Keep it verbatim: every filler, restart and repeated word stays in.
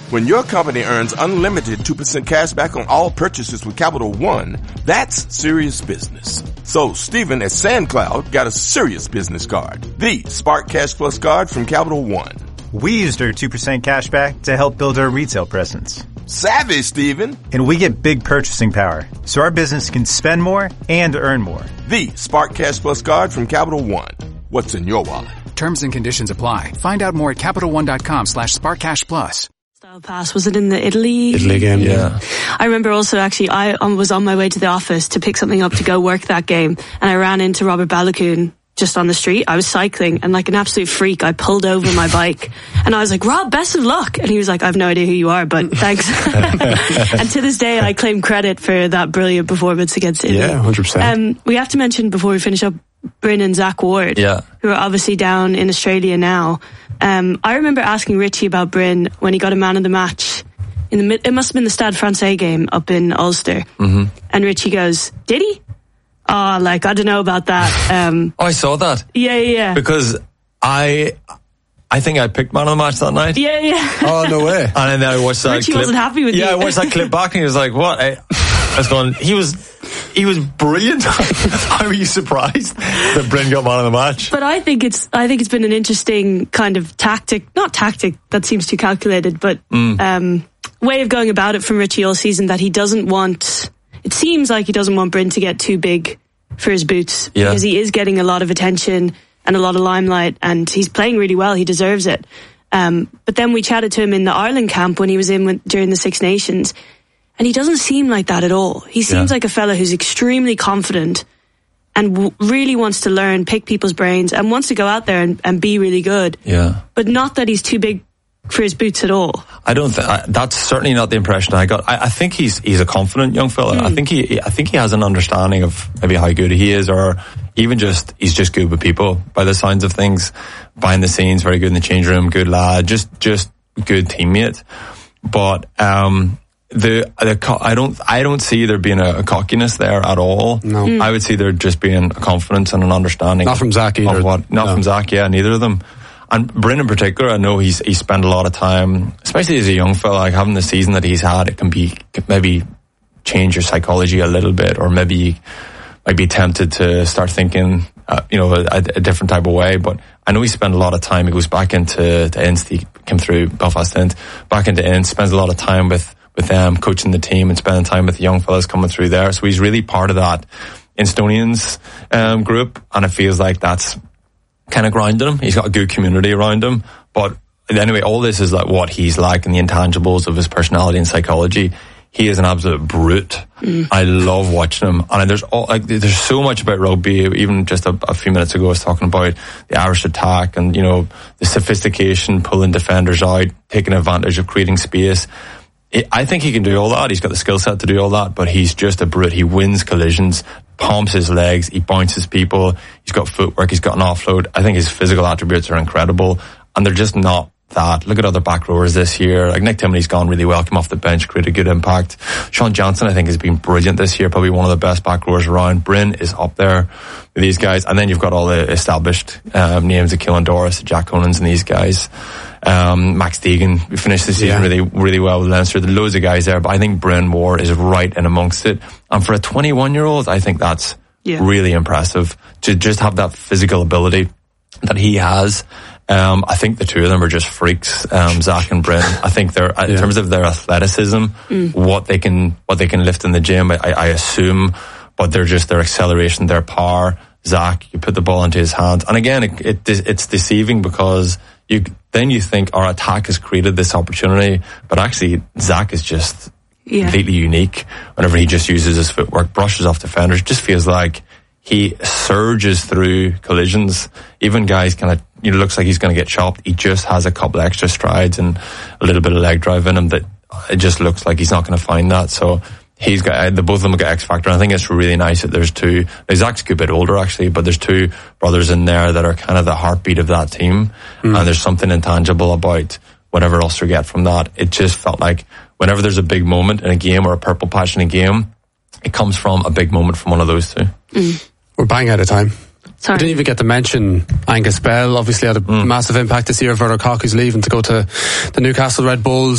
When your company earns unlimited two percent cash back on all purchases with Capital One, that's serious business. So Stephen at SandCloud got a serious business card, the Spark Cash Plus card from Capital One. We used our two percent cash back to help build our retail presence. Savvy, Stephen. And we get big purchasing power, so our business can spend more and earn more. The Spark Cash Plus card from Capital One. What's in your wallet? Terms and conditions apply. Find out more at CapitalOne.com slash SparkCashPlus. Style pass, was it in the Italy? Italy game, yeah. I remember also actually, I was on my way to the office to pick something up to go work that game, and I ran into Robert Balakoon just on the street. I was cycling, and like an absolute freak, I pulled over my bike, and I was like, Rob, best of luck. And he was like, I have no idea who you are, but thanks. And to this day, I claim credit for that brilliant performance against Italy. Yeah, one hundred percent. Um, we have to mention before we finish up, Bryn and Zach Ward, yeah. who are obviously down in Australia now. Um, I remember asking Richie about Bryn when he got a man of the match. In the It must have been the Stade Francais game up in Ulster. Mm-hmm. And Richie goes, did he? Oh, like, I don't know about that. Um, oh, I saw that. Yeah, yeah, yeah. Because I... I think I picked man of the match that night. Yeah, yeah. Oh, no way. And then I watched that Richie clip. wasn't happy with yeah, you. I watched that clip back and he was like, what? I, I was going, he was, he was brilliant. How are you surprised that Bryn got man of the match? But I think it's, I think it's been an interesting kind of tactic, not tactic, that seems too calculated, but, mm. um, way of going about it from Richie all season, that he doesn't want, it seems like he doesn't want Bryn to get too big for his boots. Yeah. Because he is getting a lot of attention and a lot of limelight, and he's playing really well. He deserves it. Um, but then we chatted to him in the Ireland camp when he was in with, during the Six Nations, and he doesn't seem like that at all. He seems yeah. like a fella who's extremely confident and w- really wants to learn, pick people's brains, and wants to go out there and, and be really good. Yeah. But not that he's too big for his boots at all. I don't think that's certainly not the impression I got. I, I think he's he's a confident young fella. Mm. I think he I think he has an understanding of maybe how good he is, or even just he's just good with people by the signs of things. Behind the scenes, very good in the change room, good lad, just just good teammate. But um, the the I don't I don't see there being a, a cockiness there at all. No, mm. I would see there just being a confidence and an understanding. Not from Zach either. Of what, not no. from Zach, yeah, neither of them. And Bryn in particular, I know he's he spent a lot of time, especially as a young fella, like having the season that he's had, it can be can maybe change your psychology a little bit, or maybe you might be tempted to start thinking, uh, you know, a, a different type of way. But I know he spent a lot of time. He goes back into to Inst, he came through Belfast Inst, back into Inst, spends a lot of time with with them, coaching the team and spending time with the young fellas coming through there. So he's really part of that Instonians um, group, and it feels like that's kind of grounded him. He's got a good community around him. But anyway, all this is like what he's like and the intangibles of his personality and psychology. He is an absolute brute. Mm. I love watching him. And there's all, like there's so much about rugby. Even just a, a few minutes ago, I was talking about the Irish attack and, you know, the sophistication, pulling defenders out, taking advantage of creating space. It, I think he can do all that. He's got the skill set to do all that, but he's just a brute. He wins collisions, pumps his legs, he bounces people, he's got footwork, he's got an offload. I think his physical attributes are incredible, and they're just not that. Look at other back rowers this year. Like Nick Timoney's gone really well, came off the bench, created a good impact. Sean Johnson, I think, has been brilliant this year, probably one of the best back rowers around. Bryn is up there with these guys, and then you've got all the established um, names of Keelan Doris, Jack Conans, and these guys. Um, Max Deegan, we finished the season yeah. really, really well with Leinster. There's loads of guys there, but I think Bryn Ward is right in amongst it. And for a twenty-one year old, I think that's yeah. really impressive to just have that physical ability that he has. Um, I think the two of them are just freaks, um, Zach and Bryn. I think they're, in yeah. terms of their athleticism, mm. what they can, what they can lift in the gym, I, I assume, but they're just their acceleration, their power. Zach, you put the ball into his hands. And again, it, it, it's deceiving because you, then you think our attack has created this opportunity, but actually Zach is just yeah. completely unique. Whenever he just uses his footwork, brushes off defenders, just feels like he surges through collisions. Even guys kind of, you know, looks like he's going to get chopped. He just has a couple extra strides and a little bit of leg drive in him that it just looks like he's not going to find that. So he's got, the both of them have got X factor. And I think it's really nice that there's two, now Zach's a good bit older actually, but there's two brothers in there that are kind of the heartbeat of that team. Mm. And there's something intangible about whatever else we get from that. It just felt like whenever there's a big moment in a game or a purple patch in a game, it comes from a big moment from one of those two. Mm. We're bang out of time. Sorry. I didn't even get to mention Angus Bell. Obviously had a mm. massive impact this year. Verder Cock, who's leaving to go to the Newcastle Red Bulls.